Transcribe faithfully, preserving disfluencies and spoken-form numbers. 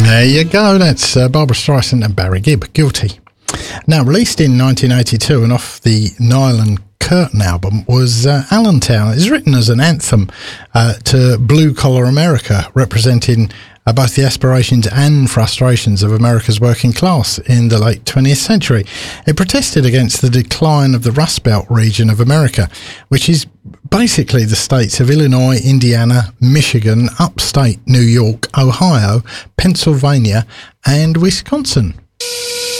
There you go. That's uh, Barbra Streisand and Barry Gibb, Guilty. Now, released in nineteen eighty-two and off the Nile and Curtin album was uh, Allentown. It's written as an anthem uh, to blue-collar America, representing uh, both the aspirations and frustrations of America's working class in the late twentieth century. It protested against the decline of the Rust Belt region of America, which is basically the states of Illinois, Indiana, Michigan, upstate New York, Ohio, Pennsylvania, and Wisconsin.